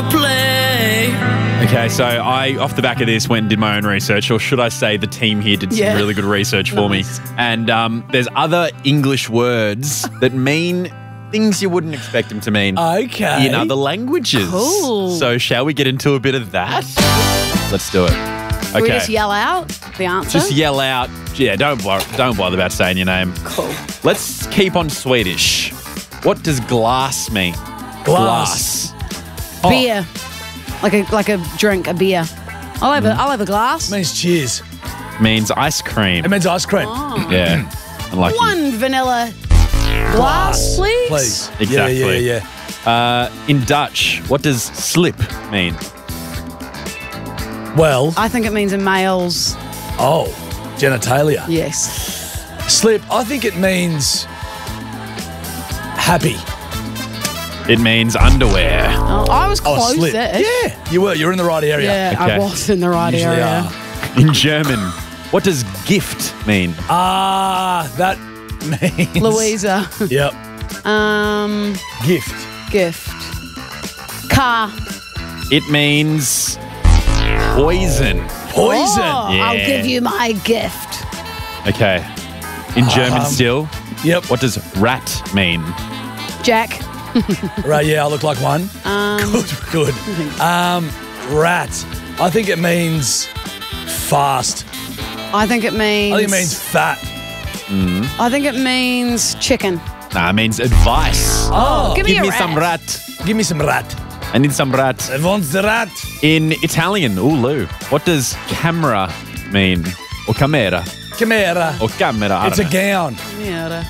wanna play. Okay, so I, off the back of this, went and did my own research, or should I say the team here did some really good research for me. And there's other English words that mean things you wouldn't expect them to mean Okay. in other languages. Cool. So shall we get into a bit of that? Let's do it. Can we Okay. just yell out the answer? Just yell out. Yeah, don't bother about saying your name. Cool. Let's keep on Swedish. What does glass mean? Glass. Beer. Like a drink, a beer. I'll have a glass. Means cheers. Means ice cream. It means ice cream. Yeah. Unlucky. One vanilla glass, please. Please. Exactly. Yeah. In Dutch, what does slip mean? Well, I think it means in males. genitalia. Yes. Slip, I think it means happy. It means underwear. Oh, I was close slip. there. Yeah, you were. You're in the right area. Yeah, Okay. I was in the right Usually area. are. In German, what does gift mean? That means... Louisa. Yep. Gift. Gift. Car. It means poison. Poison. Oh, Yeah. I'll give you my gift. Okay. In German still, Yep. what does rat mean? Jack. Right, yeah, I look like one. Good. Rat. I think it means fast. I think it means. I think it means fat. I think it means chicken. Nah, it means advice. Oh, Give Give me me a some rat. rat. give me some rat. I need some rat. I want the rat. In Italian, ooh, Lou, what does camera mean? Or camera? Camera. Or camera? I It's a don't know. gown. Yeah.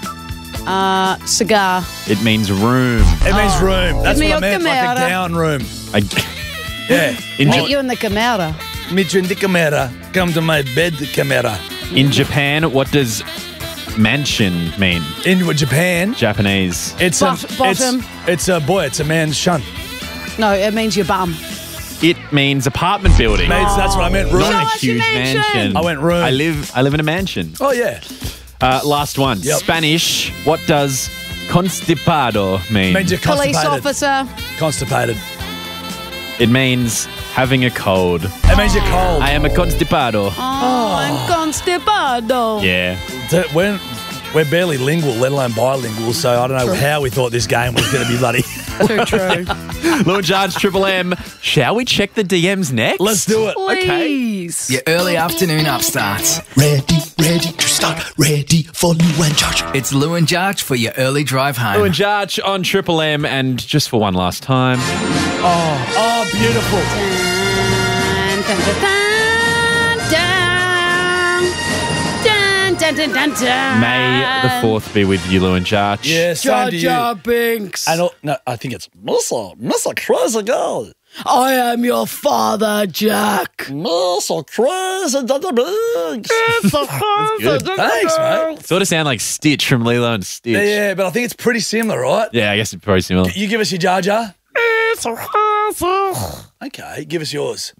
Cigar. It means room. It means room. That's me what I your meant, like a camera. gown room. I- Yeah. Meet you in the camera. Meet you in the camera. Come to my bed, camera. In Japan, what does mansion mean? In Japan, Japanese. it's Bottom. It's a boy. It's a man's shun. No, it means your bum. It means apartment building. Mates, that's what I meant. Room. Not Show a us your huge mansion. mansion. I went room. I live in a mansion. Oh yeah. Last one. Yep. Spanish. What does constipado mean? Means you're Police constipated. officer. Constipated. It means having a cold. It means you're cold. I am a constipado. Oh, I'm constipado. Yeah. We're barely lingual, let alone bilingual, so I don't know how we thought this game was going to be bloody. Too true. Lou and Jarge, Triple M. Shall we check the DMs next? Let's do it. Please. Your early afternoon upstarts. Ready to start, ready for Lou and George. It's Lou and Jarge for your early drive Lou home. and Jarge on Triple M, and just for one last time. Oh, beautiful. Dun, dun, dun, dun, dun, dun, dun, dun. May the 4th be with you, Lou and Jarge. Yeah, Jar same to you. Jar Binks. And no, I think it's Mr. Crazy Girl. I am your father, Jack. Mr. Crazy Binks. good. Thanks, mate. Sort of sound like Stitch from Lilo and Stitch. Yeah, but I think it's pretty similar, right? Yeah, I guess it's very similar. You give us your Jar Jar. Okay, give us yours.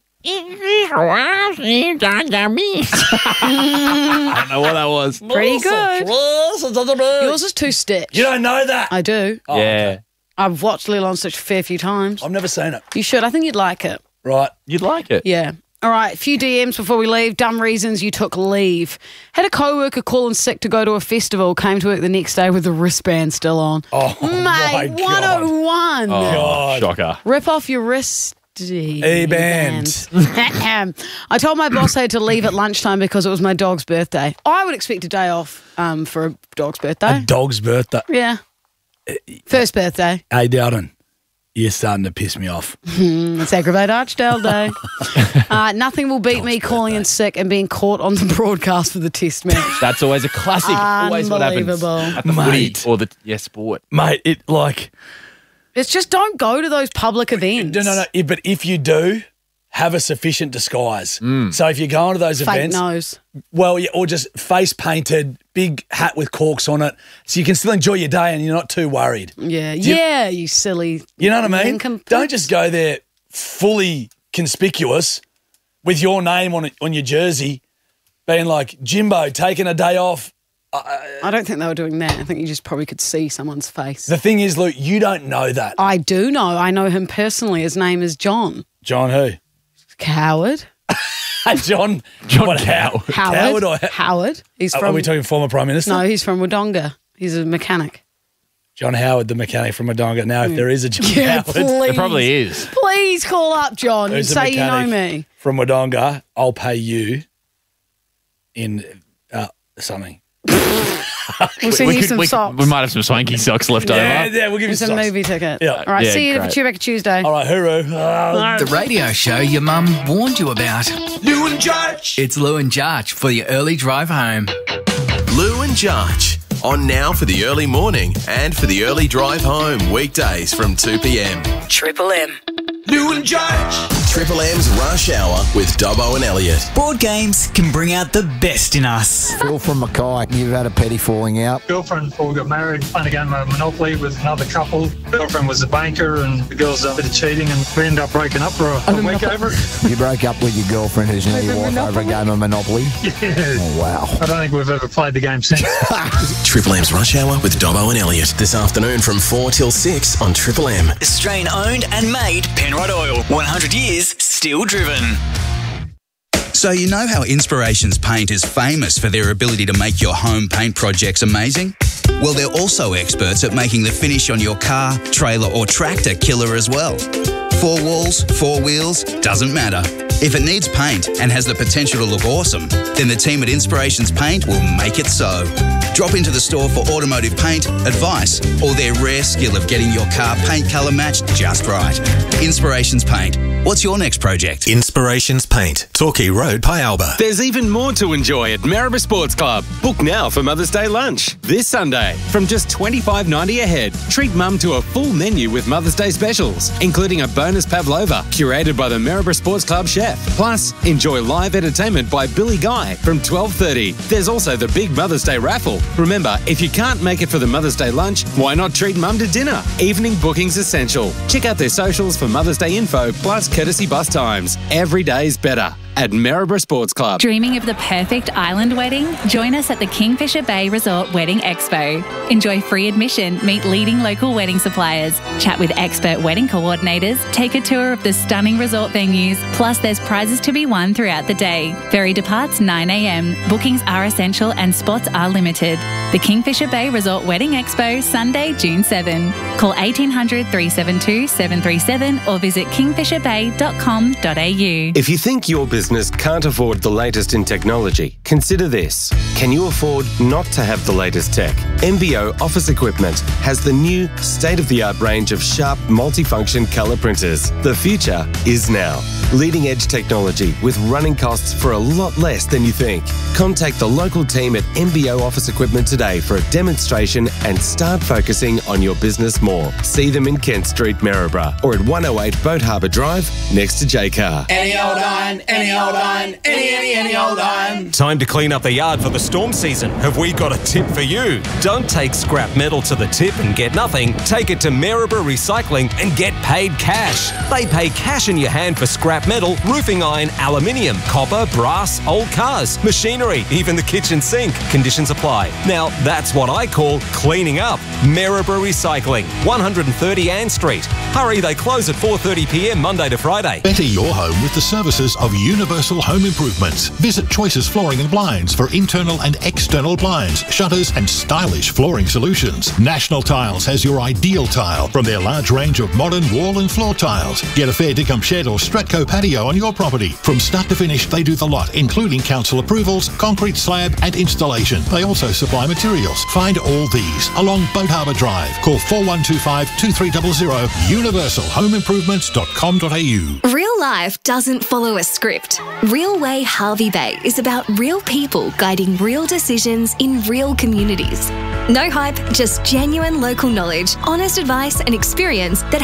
I don't know what that was. Pretty good. Yours Yours is too stitch. You don't know that? I do. Oh, Yeah. okay. I've watched Lilo and Stitch a fair few times. I've never seen it. You should. I think you'd like it. Right. You'd like it. Yeah. All right, a few DMs before we leave. Dumb reasons you took leave. Had a co-worker call in sick to go to a festival, came to work the next day with the wristband still on. Oh, my Mate, God. 101. Oh, God. shocker. Rip off your wrist. E-band. I told my boss I had to leave at lunchtime because it was my dog's birthday. I would expect a day off for a dog's birthday. A dog's birthday. Yeah. First birthday. Hey, Dowden, you're starting to piss me off. It's Aggravate Archdale Day. Nothing will beat me calling in sick and being caught on the broadcast for the test match. That's always a classic. Always what happens Unbelievable. at the footy Mate. or the sport. Mate, it like... It's just don't go to those public events. No. But if you do, have a sufficient disguise. So if you're going to those Fake events... nose. Well, yeah, or just face painted, big hat with corks on it, so you can still enjoy your day and you're not too worried. Yeah. you- Yeah, you silly. You know what I mean? nincompoop. Don't just go there fully conspicuous with your name on your jersey, being like Jimbo taking a day off I don't think they were doing that. I think you just probably could see someone's face. The thing is, Luke, you don't know that. I do know. I know him personally. His name is John. John who? Howard. John Cow. Howard or Howard. He's from. Are we talking former Prime Minister? No, he's from Wodonga. He's a mechanic. John Howard, the mechanic from Wodonga. Now, if there is a John Howard Please. There probably is. Please call up John and who's a say you know mechanic me. from Wodonga, I'll pay you in something. We'll send you some socks. We might have some swanky socks left over. Yeah, we'll give you and some socks. movie ticket. Yeah. All right, Yeah, see you great. back Tuesday. All right, hooroo. The radio show your mum warned you about. Lou and Jarch. It's Lou and Jarch for your early drive home. Lou and Jarch. On now for the early morning and for the early drive home. Weekdays from 2 p.m. Triple M. Lou and Jarch. Triple M's Rush Hour with Dobbo and Elliot. Board games can bring out the best in us. Phil from Mackay, you've had a petty falling out. Girlfriend before we got married, playing a game of Monopoly with another couple. Girlfriend was a banker and the girls done a bit of cheating and we ended up breaking up for a week over it. You broke up with your girlfriend who's now your wife over a game of Monopoly? Yeah. Oh, wow. I don't think we've ever played the game since. Triple M's Rush Hour with Dobbo and Elliot. This afternoon from 4 till 6 on Triple M. Australian owned and made Penrod Oil. 100 years, still driven. So you know how Inspirations Paint is famous for their ability to make your home paint projects amazing? Well, they're also experts at making the finish on your car, trailer or tractor killer as well. 4 walls, 4 wheels, doesn't matter. If it needs paint and has the potential to look awesome, then the team at Inspirations Paint will make it so. Drop into the store for automotive paint, advice, or their rare skill of getting your car paint colour matched just right. Inspirations Paint. What's your next project? Inspirations Paint, Torquay Road, Pialba. There's even more to enjoy at Maribor Sports Club. Book now for Mother's Day lunch. This Sunday, from just $25.90 a head, treat mum to a full menu with Mother's Day specials, including a bonus pavlova, curated by the Maribor Sports Club chef. Plus, enjoy live entertainment by Billy Guy from 12:30. There's also the big Mother's Day raffle. Remember, if you can't make it for the Mother's Day lunch, why not treat mum to dinner? Evening booking's essential. Check out their socials for Mother's Day info, plus courtesy bus times. Every day's better at Maribor Sports Club. Dreaming of the perfect island wedding? Join us at the Kingfisher Bay Resort Wedding Expo. Enjoy free admission, meet leading local wedding suppliers, chat with expert wedding coordinators, take a tour of the stunning resort venues, plus there's prizes to be won throughout the day. Ferry departs 9 a.m. Bookings are essential and spots are limited. The Kingfisher Bay Resort Wedding Expo, Sunday, June 7. Call 1800 372 737 or visit kingfisherbay.com.au. If you think your business can't afford the latest in technology, consider this. Can you afford not to have the latest tech? MBO Office Equipment has the new state-of-the-art range of sharp multifunction colour printers. The future is now. Leading-edge technology with running costs for a lot less than you think. Contact the local team at MBO Office Equipment today for a demonstration and start focusing on your business more. See them in Kent Street, Maribor, or at 108 Boat Harbour Drive next to J-Car. Any old iron, any old iron, any old iron. Time to clean up the yard for the storm season. Have we got a tip for you? Don't take scrap metal to the tip and get nothing. Take it to Maribor Recycling and get paid cash. They pay cash in your hand for scrap metal, roofing iron, aluminium, copper, brass, old cars, machinery, even the kitchen sink. Conditions apply. Now, that's what I call cleaning up. Maribor Recycling, 130 Ann Street. Hurry, they close at 4:30 p.m. Monday to Friday. Better your home with the services of Universal Home Improvements. Visit Choices Flooring and Blinds for internal and external blinds, shutters and stylish flooring solutions. National Tiles has your ideal tile from their large range of modern wall and floor tiles. Get a fair dinkum shed or Stratco patio on your property. From start to finish, they do the lot, including council approvals, concrete slab and installation. They also supply materials. Find all these along Boat Harbour Drive. Call 4125 2300 universalhomeimprovements.com.au. Real life doesn't follow a script. Real Way Harvey Bay is about real people guiding real decisions in real communities. No hype, just genuine local knowledge, honest advice and experience that